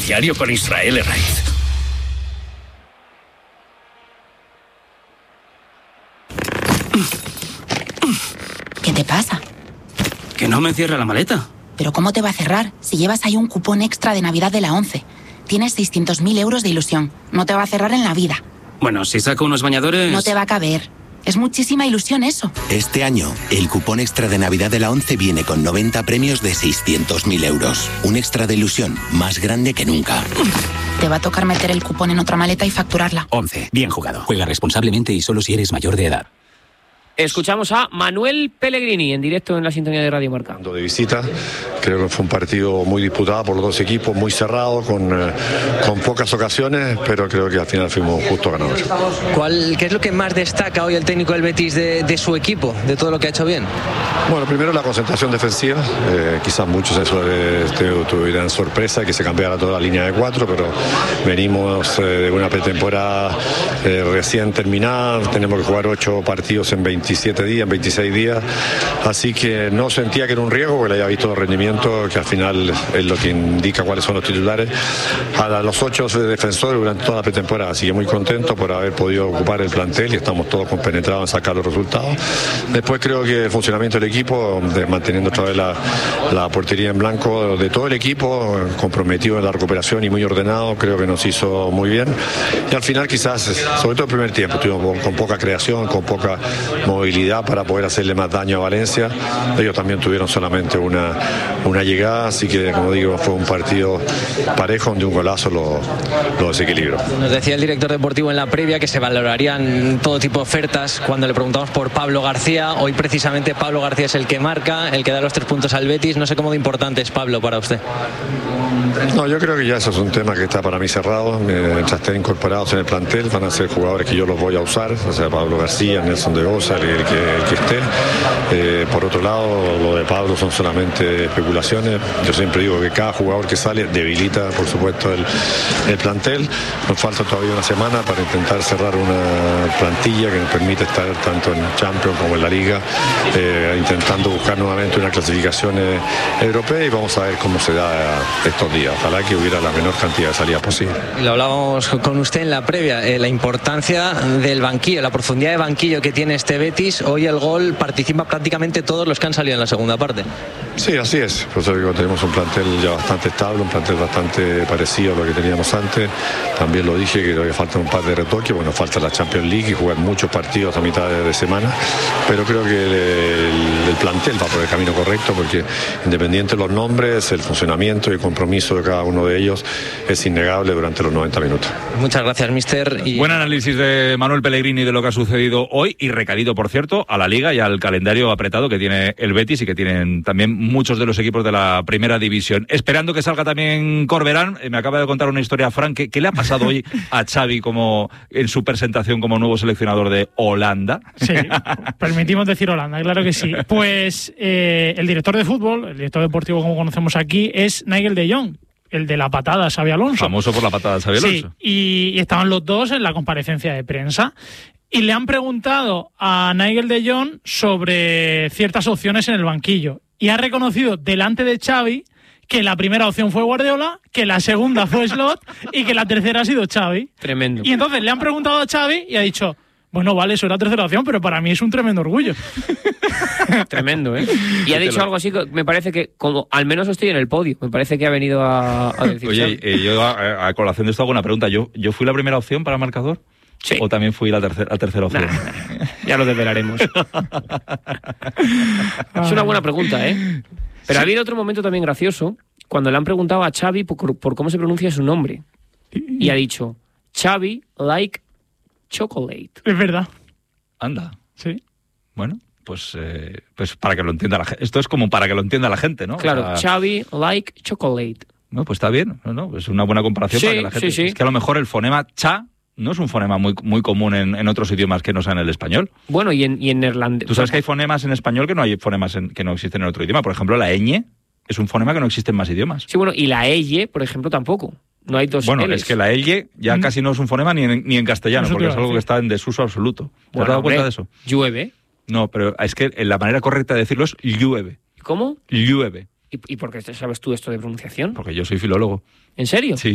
Diario con Israel Herraiz. ¿Qué te pasa? Que no me cierra la maleta. ¿Pero cómo te va a cerrar si llevas ahí un cupón extra de Navidad de la ONCE? Tienes 600.000 euros de ilusión. No te va a cerrar en la vida. Bueno, si saco unos bañadores... No te va a caber. Es muchísima ilusión eso. Este año, el cupón extra de Navidad de la ONCE viene con 90 premios de 600.000 euros. Un extra de ilusión más grande que nunca. Te va a tocar meter el cupón en otra maleta y facturarla. ONCE. Bien jugado. Juega responsablemente y solo si eres mayor de edad. Escuchamos a Manuel Pellegrini en directo en la sintonía de Radio Marca. De visita, creo que fue un partido muy disputado por los dos equipos, muy cerrado, con pocas ocasiones, pero creo que al final fuimos justos ganadores. ¿Qué es lo que más destaca hoy el técnico del Betis de su equipo, de todo lo que ha hecho bien? Bueno, primero la concentración defensiva, quizás muchos eso tuvieran sorpresa que se cambiara toda la línea de 4, pero venimos de una pretemporada recién terminada, tenemos que jugar 8 partidos en 27 días, en 26 días, así que no sentía que era un riesgo, porque le había visto los rendimientos, que al final es lo que indica cuáles son los titulares, a los 8 defensores durante toda la pretemporada, así que muy contento por haber podido ocupar el plantel y estamos todos compenetrados en sacar los resultados. Después creo que el funcionamiento del equipo, manteniendo otra vez la portería en blanco de todo el equipo, comprometido en la recuperación y muy ordenado, creo que nos hizo muy bien, y al final quizás, sobre todo el primer tiempo, estuvimos con poca creación, con poca movilidad para poder hacerle más daño a Valencia. Ellos también tuvieron solamente una llegada, así que, como digo, fue un partido parejo donde un golazo lo desequilibró. Nos decía el director deportivo en la previa que se valorarían todo tipo de ofertas cuando le preguntamos por Pablo García. Hoy precisamente Pablo García es el que marca, el que da los 3 puntos al Betis. No sé cómo de importante es Pablo para usted. No, yo creo que ya eso es un tema que está para mí cerrado. Mientras estén incorporados en el plantel, van a ser jugadores que yo los voy a usar, o sea, Pablo García, Nelson de Osa, el que esté. Por otro lado, lo de Pablo son solamente especulaciones. Yo siempre digo que cada jugador que sale debilita, por supuesto, el plantel. Nos falta todavía una semana para intentar cerrar una plantilla que nos permite estar tanto en Champions como en la Liga, intentando buscar nuevamente una clasificación europea, y vamos a ver cómo se da estos días. Ojalá que hubiera la menor cantidad de salidas posible. Lo hablábamos con usted en la previa, la importancia del banquillo, la profundidad de banquillo que tiene este Betis. Hoy el gol participa prácticamente todos los que han salido en la segunda parte. Sí, así es. Por eso digo, tenemos un plantel ya bastante estable, un plantel bastante parecido a lo que teníamos antes. También lo dije, que todavía faltan un par de retoques. Bueno, falta la Champions League y jugar muchos partidos a mitad de semana, pero creo que el plantel va por el camino correcto, porque independiente de los nombres, el funcionamiento y el compromiso de cada uno de ellos es innegable durante los 90 minutos. Muchas gracias, mister. Buen análisis de Manuel Pellegrini de lo que ha sucedido hoy, y recadito, por cierto, a la Liga y al calendario apretado que tiene el Betis y que tienen también muchos de los equipos de la primera división. Esperando que salga también Corberán. Me acaba de contar una historia, Frank, ¿qué le ha pasado hoy a Xavi como en su presentación como nuevo seleccionador de Holanda? Sí, permitimos decir Holanda, claro que sí. Pues el director de fútbol, el director deportivo como conocemos aquí, es Nigel de Jong, el de la patada Xabi Alonso. Famoso por la patada Xabi Alonso. Sí, y estaban los dos en la comparecencia de prensa. Y le han preguntado a Nigel de Jong sobre ciertas opciones en el banquillo. Y ha reconocido delante de Xavi que la primera opción fue Guardiola, que la segunda fue Slot y que la tercera ha sido Xavi. Tremendo. Y entonces le han preguntado a Xavi y ha dicho: bueno, vale, eso era tercera opción, pero para mí es un tremendo orgullo. Tremendo, ¿eh? Y ha dicho algo así que me parece que, como al menos estoy en el podio, me parece que ha venido a decir. Oye, yo a colación de esto hago una pregunta. ¿Yo fui la primera opción para el marcador? Sí. ¿O también fui la tercera opción? Ya lo desvelaremos. Es una buena pregunta, ¿eh? Pero ha habido otro momento también gracioso, cuando le han preguntado a Xavi por cómo se pronuncia su nombre. Y ha dicho: Xavi like chocolate. Es verdad. Anda. Sí. Bueno, pues para que lo entienda la gente. Esto es como para que lo entienda la gente, ¿no? Claro, o sea, Xavi like chocolate. No, pues está bien, ¿no? Es una buena comparación Sí, para que la gente... sí. Es que a lo mejor el fonema cha no es un fonema muy, muy común en otros idiomas que no sean el español. Bueno, y en neerlandés. Tú sabes que hay fonemas en español que no hay fonemas que no existen en otro idioma. Por ejemplo, la ñ es un fonema que no existe en más idiomas. Sí, bueno, y la elle, por ejemplo, tampoco. No hay dos Bueno, L's. es que la elle ya casi no es un fonema ni en castellano, Eso te porque iba es a algo que decir. está en desuso absoluto. ¿Te has Bueno, dado cuenta hombre, de eso? Llueve. No, pero es que la manera correcta de decirlo es llueve. ¿Cómo? Llueve. ¿Y por qué sabes tú esto de pronunciación? Porque yo soy filólogo. ¿En serio? Sí.